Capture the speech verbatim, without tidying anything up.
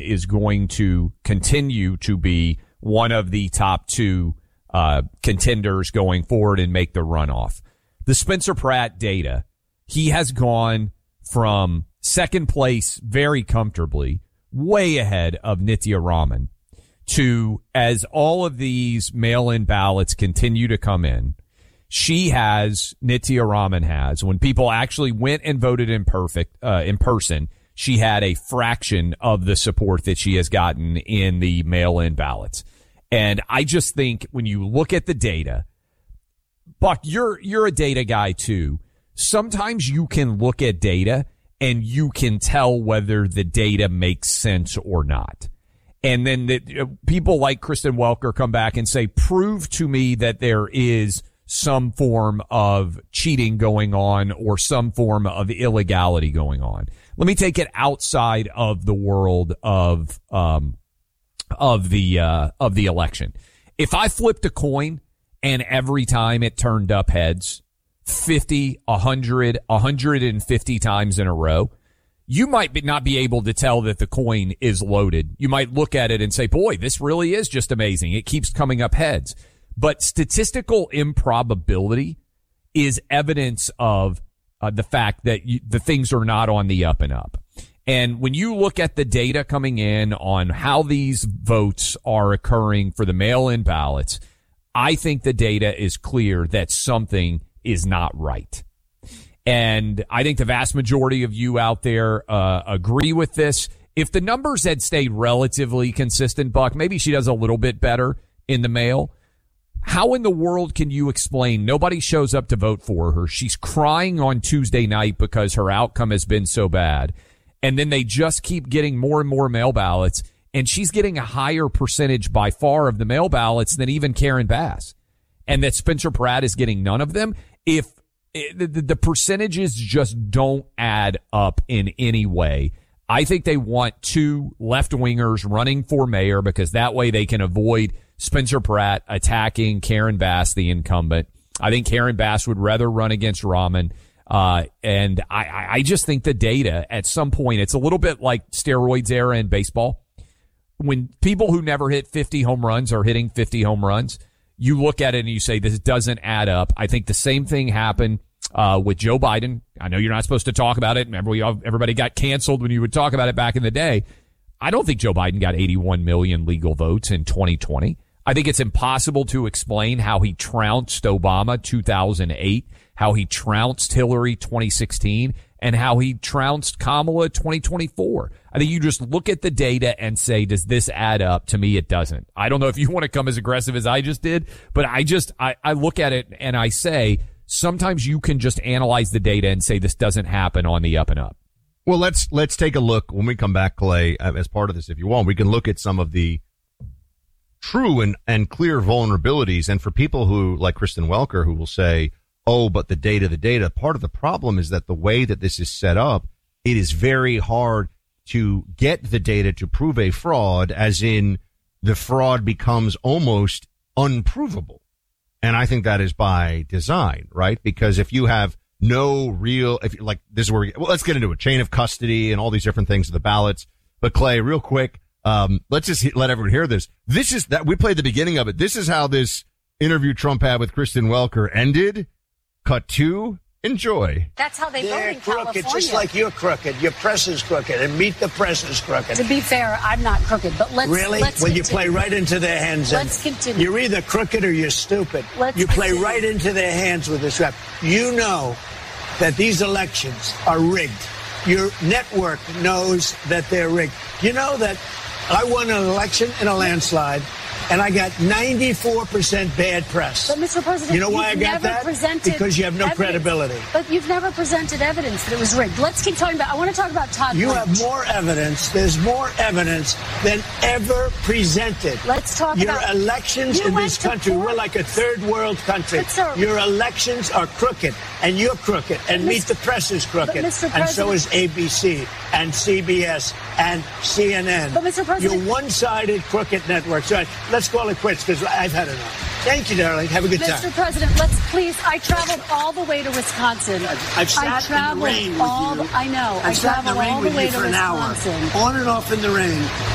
is going to continue to be one of the top two uh contenders going forward and make the runoff. The Spencer Pratt data, he has gone from second place very comfortably, way ahead of Nitya Raman, to, as all of these mail-in ballots continue to come in, she has, Nitya Raman has, when people actually went and voted in perfect, uh, in person, she had a fraction of the support that she has gotten in the mail-in ballots. And I just think when you look at the data, Buck, you're, you're a data guy too. Sometimes you can look at data and you can tell whether the data makes sense or not. And then the, uh, people like Kristen Welker come back and say, prove to me that there is some form of cheating going on or some form of illegality going on. Let me take it outside of the world of, um, of the, uh, of the election. If I flipped a coin and every time it turned up heads, fifty, one hundred, one hundred fifty times in a row, you might be, not be able to tell that the coin is loaded. You might look at it and say, boy, this really is just amazing. It keeps coming up heads. But statistical improbability is evidence of uh, the fact that you, the things are not on the up and up. And when you look at the data coming in on how these votes are occurring for the mail-in ballots, I think the data is clear that something is not right. And I think the vast majority of you out there uh agree with this. If the numbers had stayed relatively consistent, Buck, maybe she does a little bit better in the mail. How in the world can you explain nobody shows up to vote for her? She's crying on Tuesday night because her outcome has been so bad. And then they just keep getting more and more mail ballots. And she's getting a higher percentage by far of the mail ballots than even Karen Bass. And that Spencer Pratt is getting none of them. If the, the percentages just don't add up in any way, I think they want two left-wingers running for mayor because that way they can avoid Spencer Pratt attacking Karen Bass, the incumbent. I think Karen Bass would rather run against Raman. Uh, and I, I just think the data at some point, it's a little bit like steroids era in baseball. When people who never hit fifty home runs are hitting fifty home runs, you look at it and you say, this doesn't add up. I think the same thing happened, uh, with Joe Biden. I know you're not supposed to talk about it. Remember, we all, everybody got canceled when you would talk about it back in the day. I don't think Joe Biden got eighty-one million legal votes in twenty twenty. I think it's impossible to explain how he trounced Obama two thousand eight, how he trounced Hillary twenty sixteen, and how he trounced Kamala twenty twenty-four. I think you just look at the data and say, does this add up? To me, it doesn't. I don't know if you want to come as aggressive as I just did, but I just, I, I look at it and I say, sometimes you can just analyze the data and say this doesn't happen on the up and up. Well, let's, let's take a look when we come back, Clay, as part of this, if you want. We can look at some of the true and, and clear vulnerabilities. And for people who, like Kristen Welker, who will say, oh, but the data, the data, part of the problem is that the way that this is set up, it is very hard to get the data to prove a fraud, as in the fraud becomes almost unprovable. And I think that is by design, right? Because if you have no real, if like this is where we, well, let's get into a chain of custody and all these different things of the ballots. But Clay, real quick, um, let's just let everyone hear this. This is that we played the beginning of it. This is how this interview Trump had with Kristen Welker ended. Cut two. Enjoy. That's how they They're vote in crooked, California. just like you're crooked. Your press is crooked, and Meet the Press is crooked. To be fair, I'm not crooked, but let's really. Let's well, continue. you play right into their hands. Let's continue. You're either crooked or you're stupid. Let's you play continue. right into their hands with this rap. You know that these elections are rigged. Your network knows that they're rigged. You know that I won an election in a landslide, and I got ninety-four percent bad press. But, Mister President, you know why I you've got never that? Presented Because you have no evidence. credibility. But you've never presented evidence that it was rigged. Let's keep talking about, I want to talk about Todd You Lynch. have more evidence. There's more evidence than ever presented. Let's talk Your about... elections You in went this to country, court. we're like a third world country. But, sir- Your elections are crooked, and you're crooked, and But, Meet Mister the Press is crooked, But, Mister and so President- is A B C, and C B S, and C N N. But, Mister President- You're one-sided crooked networks. All right, let's call it quits, because I've had enough. Thank you, darling. Have a good Mister time. President, let's please, I traveled all the way to Wisconsin. I've, I've sat I in the traveled rain with all you. the, I know. I've I sat in the traveled rain all the with way you to for an hour, Wisconsin. on and off in the rain.